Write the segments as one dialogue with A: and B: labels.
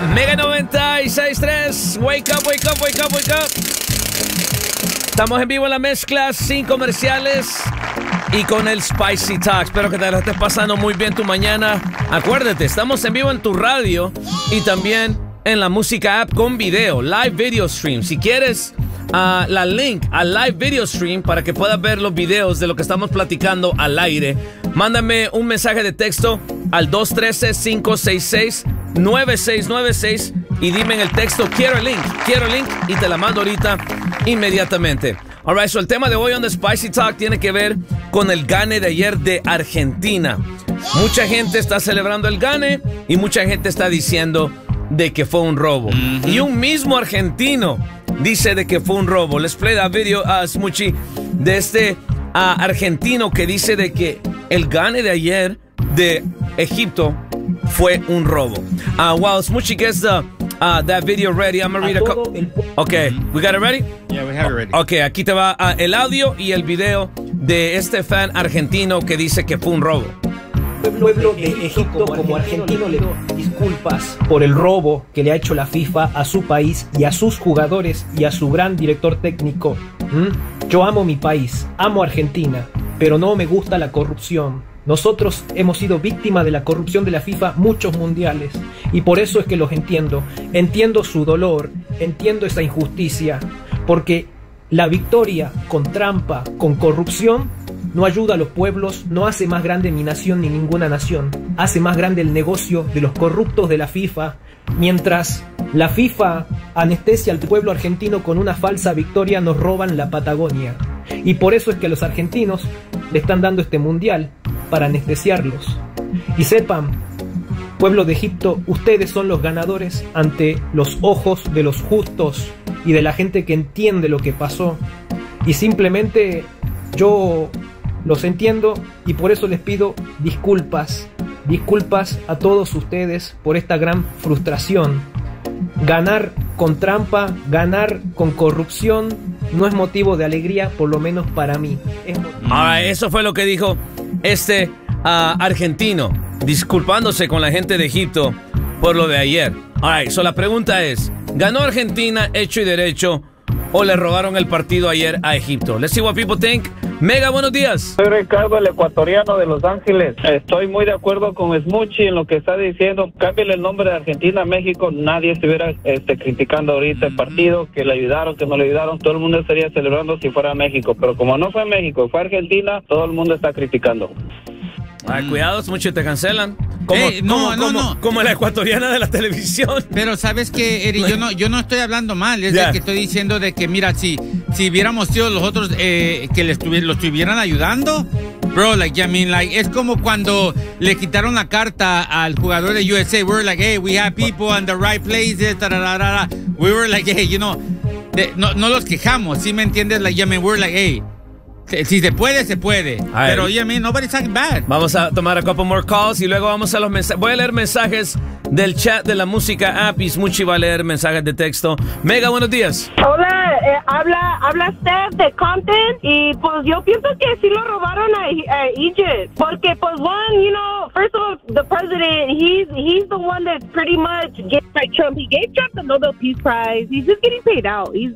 A: Mega 96.3. Wake up, wake up, wake up, wake up. Estamos en vivo en la mezcla, sin comerciales y con el Spicy Talk. Espero que te la estés pasando muy bien tu mañana. Acuérdate, estamos en vivo en tu radio y también en la música app con video, live video stream. Si quieres la link al live video stream para que puedas ver los videos de lo que estamos platicando al aire, mándame un mensaje de texto al 213-566-9696 y dime en el texto quiero link, y te la mando ahorita inmediatamente. Alright, so el tema de hoy on the Spicy Talk tiene que ver con el gane de ayer de Argentina. Mucha gente está celebrando el gane y mucha gente está diciendo de que fue un robo. Y un mismo argentino dice de que fue un robo. Let's play that video, Smoochie, de este argentino que dice de que el gane de ayer de Egipto fue un robo. While Smoochie gets that video ready, I'm gonna read a couple. Okay, we got it ready?
B: Yeah, we have it ready.
A: Okay, aquí te va el audio y el video de este fan argentino que dice que fue un robo.
C: Pueblo de Egipto, como argentino, le doy disculpas por el robo que le ha hecho la FIFA a su país y a sus jugadores y a su gran director técnico. Yo amo mi país, amo Argentina, pero no me gusta la corrupción. Nosotros hemos sido víctimas de la corrupción de la FIFA muchos mundiales y por eso es que los entiendo. Entiendo su dolor, entiendo esa injusticia, porque la victoria con trampa, con corrupción, no ayuda a los pueblos, no hace más grande mi nación ni ninguna nación. Hace más grande el negocio de los corruptos de la FIFA. Mientras la FIFA anestesia al pueblo argentino con una falsa victoria, nos roban la Patagonia. Y por eso es que a los argentinos le están dando este mundial, para anestesiarlos. Y sepan, pueblo de Egipto, ustedes son los ganadores ante los ojos de los justos y de la gente que entiende lo que pasó. Y simplemente yo los entiendo y por eso les pido disculpas. Disculpas a todos ustedes por esta gran frustración. Ganar con trampa, ganar con corrupción no es motivo de alegría, por lo menos para mí.
A: Eso fue lo que dijo este argentino, disculpándose con la gente de Egipto por lo de ayer. So la pregunta es, ¿ganó Argentina hecho y derecho o le robaron el partido ayer a Egipto? Let's see what people think. Mega, buenos días.
D: Soy Ricardo, el ecuatoriano de Los Ángeles. Estoy muy de acuerdo con Smoochie en lo que está diciendo. Cámbiale el nombre de Argentina a México. Nadie estuviera criticando ahorita el partido, que le ayudaron, que no le ayudaron. Todo el mundo estaría celebrando si fuera México. Pero como no fue México, fue Argentina, todo el mundo está criticando.
A: Cuidado, Smoochie, te cancelan.
B: No.
A: Como la ecuatoriana de la televisión.
B: Pero sabes que, Eric, yo no estoy hablando mal. Es de que estoy diciendo de que, mira, si hubiéramos sido los otros que lo estuvieran ayudando, bro, es como cuando le quitaron la carta al jugador de USA. We were like, hey, we have people on the right places. We were like, hey, no los quejamos, ¿sí me entiendes? We were like, hey, si se puede, se puede. Pero, nobody's talking bad.
A: Vamos a tomar a couple more calls y luego vamos a los mensajes. Voy a leer mensajes del chat de la música app y Smoochie va a leer mensajes de texto. Mega, buenos días.
E: Hola, habla Steph de Compton y pues yo pienso que sí lo robaron a Egypt. Porque pues first of all, the president, he's the one that pretty much gets like Trump. He gave Trump the Nobel Peace Prize. He's just getting paid out. It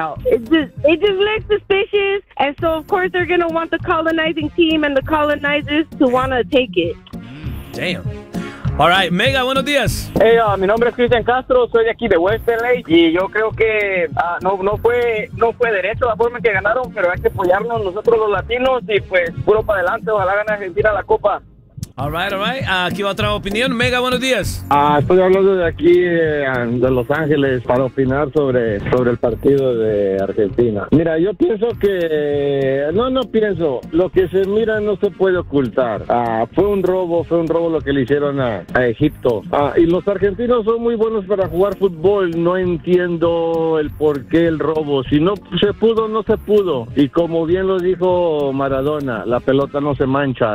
E: just looks suspicious, and so of course they're gonna want the colonizing team and the colonizers to want to take it.
A: Damn. All right, Mega, buenos días.
D: Hey, mi nombre es Cristian Castro, soy de aquí de West LA y yo creo que no fue derecho la forma en que ganaron, pero hay que apoyarnos nosotros los latinos y pues puro para adelante, ojalá gane Argentina la Copa.
A: All right. Aquí va otra opinión. Mega, buenos días.
F: Estoy hablando de aquí, de Los Ángeles, para opinar sobre el partido de Argentina. Mira, yo pienso que... No pienso. Lo que se mira no se puede ocultar. Fue un robo lo que le hicieron a Egipto. Y los argentinos son muy buenos para jugar fútbol. No entiendo el por qué el robo. Si no se pudo, no se pudo. Y como bien lo dijo Maradona, la pelota no se mancha.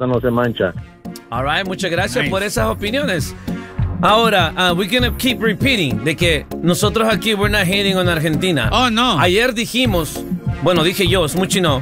A: All right, muchas gracias por esas opiniones. Ahora, we're gonna keep repeating de que nosotros aquí we're not hating on Argentina.
B: Oh, no.
A: Ayer dijimos, bueno, dije yo, Smoochie no.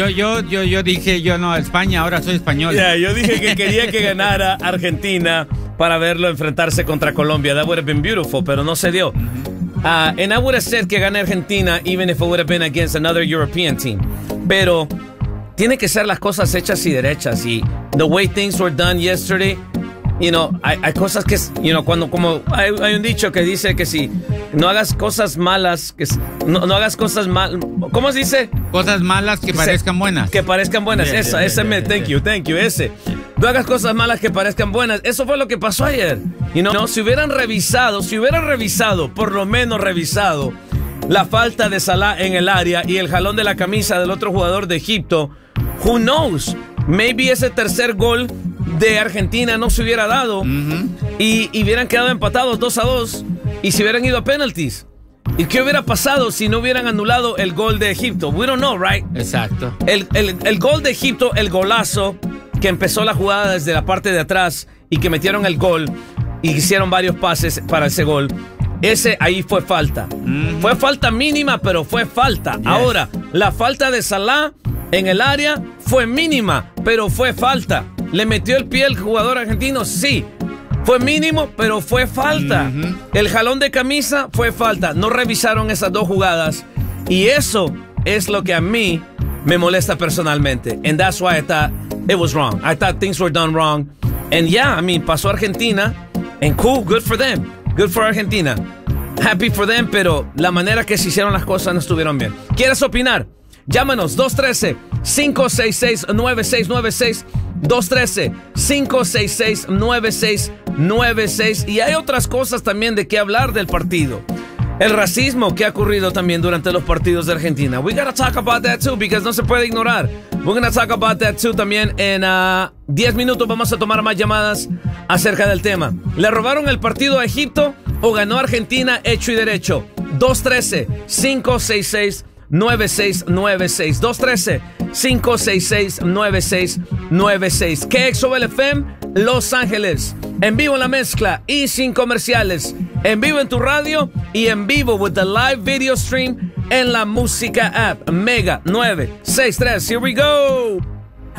B: yo dije, yo no, España, ahora soy español.
A: Yo dije que quería que ganara Argentina para verlo enfrentarse contra Colombia. That would have been beautiful, pero no se dio. And I would have said que gane Argentina, even if it would have been against another European team. Pero tiene que ser las cosas hechas y derechas. Y the way things were done yesterday, you know, hay cosas que, you know, como hay un dicho que dice que si no hagas cosas malas, que no hagas cosas mal, ¿cómo se dice?
B: Cosas malas que parezcan buenas.
A: Que parezcan buenas, thank you, ese. No hagas cosas malas que parezcan buenas. Eso fue lo que pasó ayer. You know, no, si hubieran revisado, por lo menos revisado, la falta de Salah en el área y el jalón de la camisa del otro jugador de Egipto, who knows? Maybe ese tercer gol de Argentina no se hubiera dado y hubieran quedado empatados 2-2 y se hubieran ido a penalties. ¿Y qué hubiera pasado si no hubieran anulado el gol de Egipto? We don't know, right?
B: Exacto.
A: El gol de Egipto, el golazo que empezó la jugada desde la parte de atrás y que metieron el gol y hicieron varios pases para ese gol. Ese ahí fue falta. Fue falta mínima, pero fue falta. Yes. Ahora, la falta de Salah en el área fue mínima, pero fue falta. ¿Le metió el pie el jugador argentino? Sí. Fue mínimo, pero fue falta. El jalón de camisa fue falta. No revisaron esas dos jugadas. Y eso es lo que a mí me molesta personalmente. And that's why I thought it was wrong. I thought things were done wrong. And yeah, I mean, pasó Argentina. And cool, good for them. Good for Argentina. Happy for them, pero la manera que se hicieron las cosas no estuvieron bien. ¿Quieres opinar? Llámanos 213-566-9696. 213-566-9696. Y hay otras cosas también de qué hablar del partido. El racismo que ha ocurrido también durante los partidos de Argentina. We gotta talk about that too, because no se puede ignorar. We're gonna talk about that too también. En 10 minutos vamos a tomar más llamadas acerca del tema. ¿Le robaron el partido a Egipto o ganó Argentina hecho y derecho? 213-566-9696. 213-566-9696. KXOL FM, Los Ángeles. En vivo en la mezcla y sin comerciales. En vivo en tu radio y en vivo with the live video stream en la música app. Mega 963. Here we go.